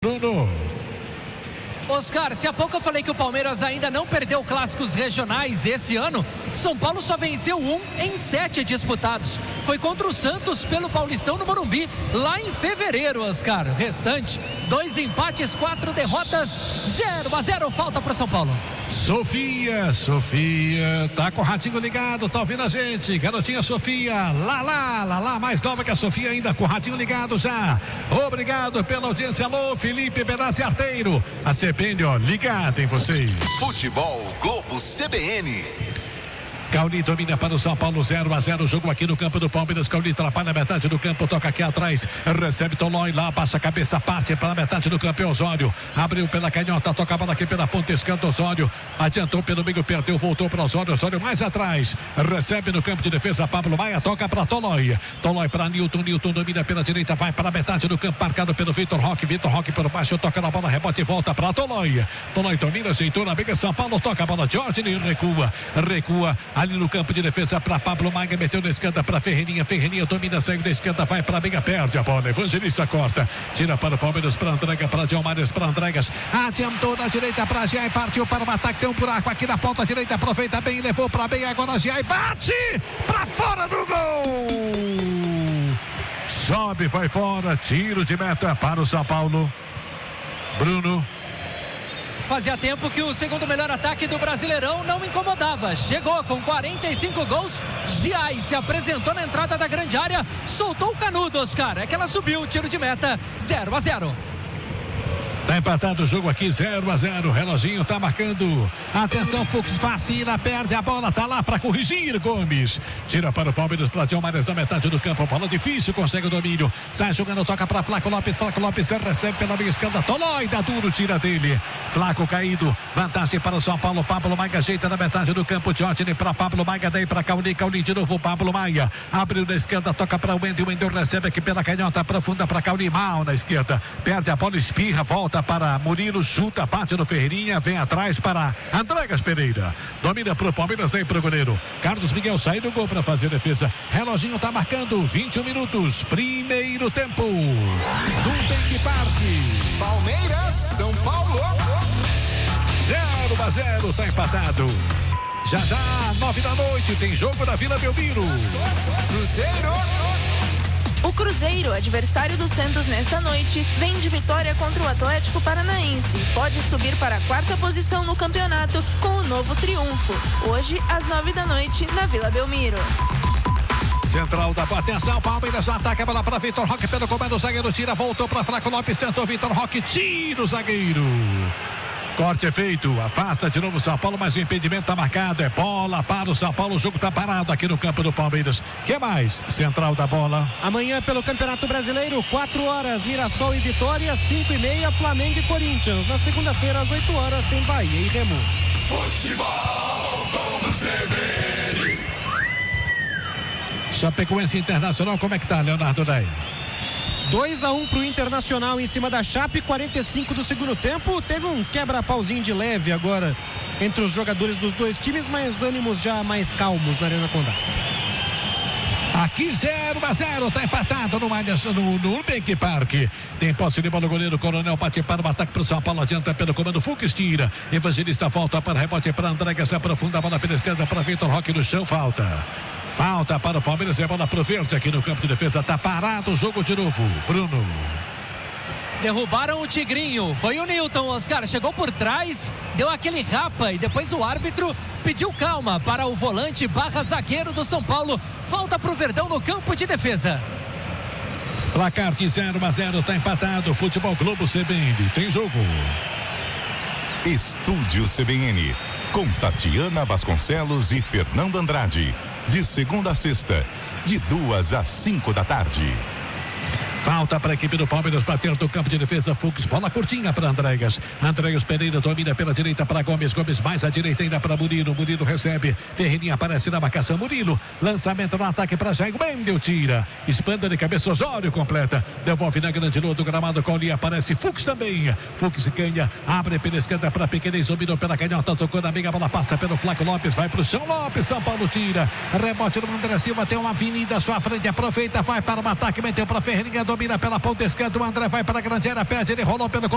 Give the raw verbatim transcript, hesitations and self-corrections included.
Bruno. Oscar, se há pouco eu falei que o Palmeiras ainda não perdeu clássicos regionais esse ano, São Paulo só venceu um em sete disputados. Foi contra o Santos pelo Paulistão no Morumbi, lá em fevereiro, Oscar. Restante, dois empates, quatro derrotas, zero a zero, falta para o São Paulo. Sofia, Sofia, tá com o ratinho ligado, tá ouvindo a gente, garotinha Sofia, lá, lá, lá, lá, mais nova que a Sofia ainda, com o ratinho ligado já. Obrigado pela audiência, alô, Felipe Benassi Arteiro, a C B N, ó, ligada em vocês. Futebol Globo C B N. Cauli domina para o São Paulo, zero a zero, jogo aqui no campo do Palmeiras. Cauli atrapalha na metade do campo, toca aqui atrás, recebe Tolói lá, passa a cabeça, parte para a metade do campo, é Osório, abriu pela canhota, toca a bola aqui pela ponta esquerda, Osório, adiantou pelo meio, perdeu, voltou para Osório, Osório mais atrás, recebe no campo de defesa, Pablo Maia, toca para Tolói, Tolói para Newton, Newton domina pela direita, vai para a metade do campo, marcado pelo Vitor Roque, Vitor Roque por baixo, toca na bola, rebote e volta para Tolói, Tolói domina, ajeitou na briga, São Paulo toca a bola, Jorge recua, recua, ali no campo de defesa para Pablo Maia, meteu na esquerda para Ferreirinha, Ferreirinha domina, segue da esquerda, vai para a briga, perde a bola, Evangelista corta, tira para o Palmeiras, para entrega para Diomares, para Andregas, adiantou na direita para Giai, partiu para o ataque, tem um buraco aqui na ponta direita, aproveita bem, levou para bem, agora Giai bate para fora do gol, sobe, vai fora, tiro de meta para o São Paulo. Bruno. Fazia tempo que o segundo melhor ataque do Brasileirão não incomodava. Chegou com quarenta e cinco gols. Giai se apresentou na entrada da grande área. Soltou o canudo, Oscar. É que ela subiu, tiro de meta, zero a zero. Tá empatado o jogo aqui, zero a zero. Reloginho tá marcando. Atenção, Fux vacila, perde a bola, tá lá para corrigir. Gomes tira para o Palmeiras, para Diomares na metade do campo. Bola difícil, consegue o domínio. Sai jogando, toca para Flaco Lopes. Flaco Lopes recebe pela meia esquerda. Tolói dá duro, tira dele. Flaco caído. Vantagem para o São Paulo. Pablo Maia ajeita na metade do campo. Diógenes para Pablo Maia, daí para Cauli. Cauli de novo, Pablo Maia. Abriu na esquerda, toca para o Wendel. Wendel recebe aqui pela canhota, profunda para Cauli. Mal na esquerda. Perde a bola, espirra, volta para Murilo, chuta, bate no Ferreirinha, vem atrás para Andregas Pereira, domina pro Palmeiras, vem pro goleiro Carlos Miguel, sai do gol para fazer defesa. Reloginho tá marcando, vinte e um minutos, primeiro tempo Nubank Parque. Palmeiras, São Paulo, zero a zero, tá empatado. Já já, nove da noite, tem jogo da Vila Belmiro. Cruzeiro. O Cruzeiro, adversário do Santos nesta noite, vem de vitória contra o Atlético Paranaense. Pode subir para a quarta posição no campeonato com o novo triunfo. Hoje, às nove da noite, na Vila Belmiro. Central da atenção, Palmeiras no ataque, a bola para Vitor Roque pelo comando, o zagueiro tira, voltou para Flaco Lopes, tentou Vitor Roque, tira o zagueiro. Corte é feito, afasta de novo o São Paulo, mas o impedimento está marcado, é bola para o São Paulo, o jogo está parado aqui no campo do Palmeiras. Que mais? Central da bola. Amanhã pelo Campeonato Brasileiro, quatro horas, Mirassol e Vitória, cinco e meia, Flamengo e Corinthians. Na segunda-feira, às oito horas, tem Bahia e Remo. Futebol Globo C B N. Chapecoense Internacional, como é que tá, Leonardo Ney? dois a um pro Internacional em cima da Chape, quarenta e cinco do segundo tempo. Teve um quebra-pauzinho de leve agora entre os jogadores dos dois times, mas ânimos já mais calmos na Arena Condá. Aqui zero a zero, tá empatado no, no, no Nubank Parque. Tem posse de bola, o goleiro Coronel bate para o ataque para o São Paulo, adianta pelo comando, Fux tira. Evangelista volta para rebote para André, se aprofunda a bola pela esquerda para Vitor Roque no chão, falta. Falta para o Palmeiras, é bola pro verde aqui no campo de defesa, tá parado o jogo de novo. Bruno. Derrubaram o Tigrinho, foi o Newton, Oscar, chegou por trás, deu aquele rapa e depois o árbitro pediu calma para o volante barra zagueiro do São Paulo. Falta pro Verdão no campo de defesa. Placar de zero a zero, tá empatado. Futebol Globo C B N, tem jogo. Estúdio C B N, com Tatiana Vasconcelos e Fernando Andrade. De segunda a sexta, de duas às cinco da tarde. Falta para a equipe do Palmeiras bater do campo de defesa. Fux, bola curtinha para Andregas. Andregas Pereira domina pela direita para Gomes. Gomes mais à direita ainda para Murilo. Murilo recebe. Ferreirinha aparece na marcação. Murilo, lançamento no ataque para Jair. Wendel tira. Espanda de cabeça, Osório completa. Devolve na grande lua do gramado. Cauli aparece. Fux também. Fux ganha. Abre pela esquerda para Pequenez. Dominou pela canhota. Tocou na amiga. A bola passa pelo Flaco Lopes. Vai para o chão. Lopes. São Paulo tira. Rebote do André Silva. Tem uma avenida à sua frente. Aproveita. Vai para o ataque. Meteu para Ferreirinha. Domina pela ponta esquerda, o André vai para a grande área, perde, ele rolou pelo